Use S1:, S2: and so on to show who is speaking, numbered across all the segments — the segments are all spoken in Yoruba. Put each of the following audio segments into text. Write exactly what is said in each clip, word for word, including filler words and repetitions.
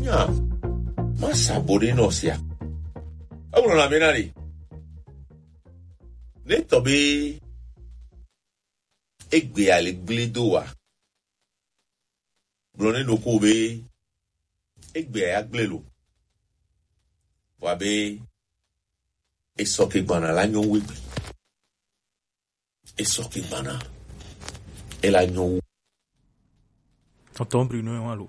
S1: nya masa bode no sia awuno na menari ne tobe egbe ale gledo wa blone no ko be egbe ya glelo wa be esoke gbana la nyon wegbe esoke gbana ela nyon
S2: tonton Bruno walo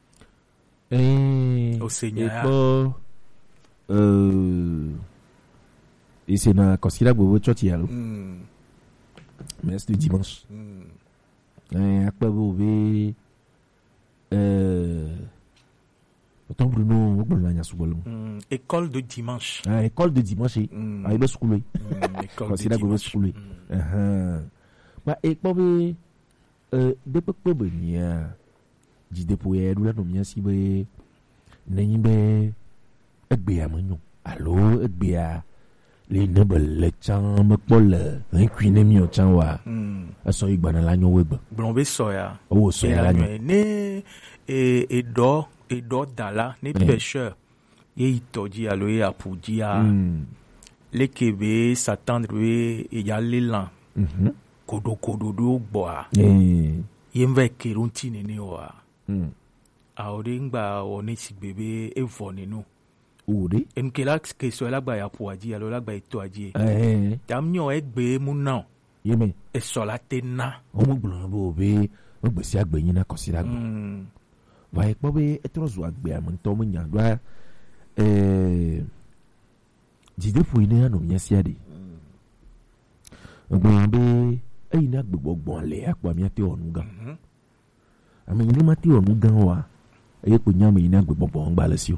S3: eh
S2: o Seigneur
S3: bon euh et c'est na considère bobo choti yalo
S2: mm.
S3: mais c'est dimanche
S2: mm.
S3: eh akpa bobe euh tonton Bruno on la nya subolo
S2: mm. école de dimanche
S3: ah école de dimanche
S2: mm.
S3: ah ibe school
S2: mm. école
S3: considère
S2: de
S3: bobo
S2: dimanche
S3: school eh ba ekpo be euh de pepe be nia di depoye dula no mia si be nenyi be egbe amanyo allo egbe a le nebel le chan me pole un kwine mi o chan wa
S2: mm.
S3: aso igbana la nyo wegba
S2: blombe soya
S3: o so ya la nyo
S2: ne et et do et do dala ne pêcheur ye itoji alo ye apuji a le kebe s'attendre et ya l'élan
S3: mhm
S2: kodo kodo do boa
S3: eh
S2: yemva kerunti nene wa
S3: mm
S2: aore ngba oni sigbebe evoni no
S3: ode
S2: en kela ke so la gba ya puaji alo la gba ito aji
S3: eh
S2: tamnyo egbe mu na
S3: yeme
S2: e so la tena
S3: o mo gbolo bo be o gbe si agbeyin na consider gbo
S2: mm
S3: va ekpo be etrozo agbe am nto mo nya do eh di depo ine no mia si ade gbolo be eyi na gbogbo le akwa mi ate onu gan ami ni ma te onu gan wa e ko nya mi na gbogbo ngba le si o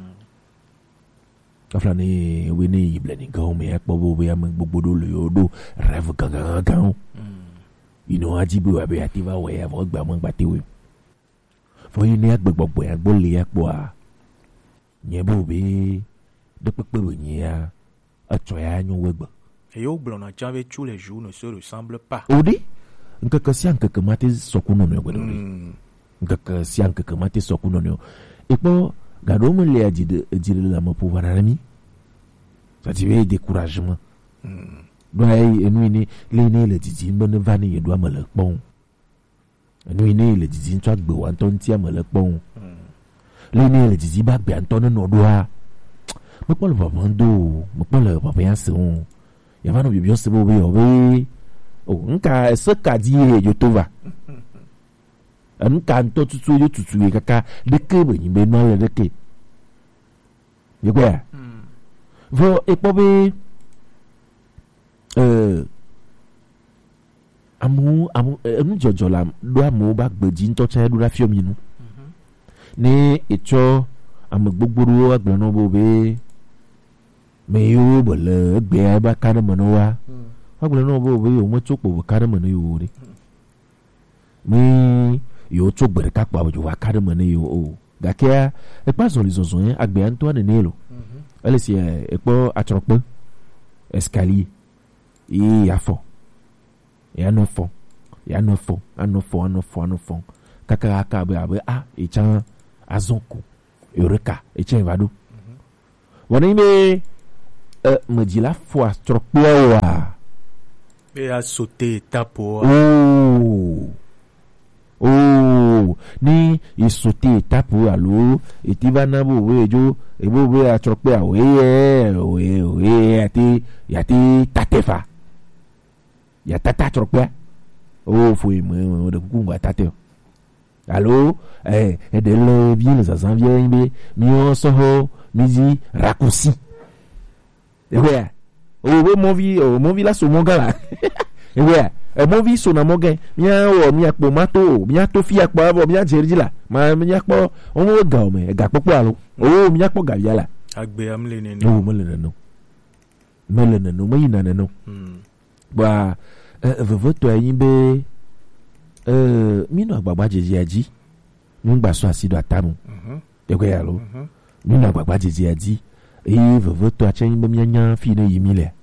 S3: afla ni we ni ible ni gan mi akpo bo be am gbogbo do le odo rêve gan gan gan you know ajibu wa be ativa we ya bo gba mo gba te we fo yi ni gbogbo ya gbo le akpo a nye bo be de pepe we nya atso ya nyu we gba
S2: et au blanc j'avais tous les jours ne se ressemble pas
S3: odi nkaka si nkaka mate sokuno no gbedo nkaka si nkaka mate sokuno no epo gado mo le ajide ajide la mo pouvoir ami ça tu veux découragement doy enu ni le ne le didi mbone vani yedo amale pon enu ni le didi ntwa gbe wa nton ti amale pon le ne le didi ba gbe anton no do a mo polo baba ndo mo polo baba yason yavano bibio sebo be obe o nka seka di yo tova nka nto tutu yo tutu e kaka de ke be nbe no le de ke ye kwa vo e po be euh amu amu enu jojo la do amu ba gbeji nto cha do la fiom yinu ni echo amegbogboro agbe no bo be me yo bole gbe ba kana mono wa agbe no bo bo yo mo chopo kana mono yo ri me yo cho gbe ka pa bo wa kana mono yo o gakia e pa so lizozo yen agbe Antoine Nelo ele si e po atropo escalier e ya fo ya no fo ya no fo ano fo ano fo ano fo kaka aka be abe a e chan azonko eureka e chen vado woni me Euh, me dit la foi trop wa
S2: et a sauté étape
S3: oh oh ni il sauté étape allo et ti va na bo we jo e bo we a trop a we we we ati ya ti tatefa ya tata trop oh faut me de kunga tate allo eh et de le bien ça s'en vient be mi on so midi raccourci. Et ouais. Oh, oui, mon vie, oh, mon vie là, sur mon gars là. Et ouais. Et mon vie, sur mon gars. Mia, oh, mia, po, mato, mia, to, fia, po, avo, mia, jerji là. Ma, mia, po, on va gars, mais, gars, po, alo. Oh, mia, po, gars, là.
S2: agbe am le ne
S3: oh, me le no. Me le no, me ina no. Bah, euh, veut toi, yimbe, euh, mino, baba, jeji, aji. Mingba, so, asido, atamu. Et ouais, alo. Mino, baba, jeji, aji. Et veut toi chen be mianya fi na yimile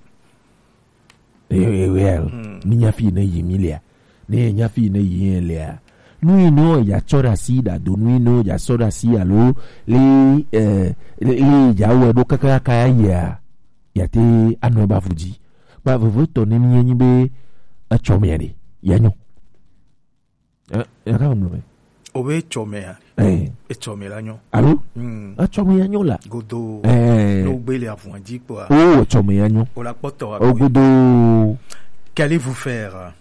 S3: eh well minya fi na yimile ne nya fi na yimile nous non ya chora si da do nous non ya chora si alo les euh les ya we do kaka kaya ya ya te anu ba fuji ba vous tonner mi nyi be a chomiani ya nyo eh ya ka mo be
S2: obe chomea
S3: eh
S2: e chomela nyo
S3: alo
S2: mm
S3: a chomia nyo la
S2: godo
S3: eh
S2: no gbele afuanji po
S3: oh chomia nyo
S2: o la poto
S3: o godo
S2: qu'allez-vous faire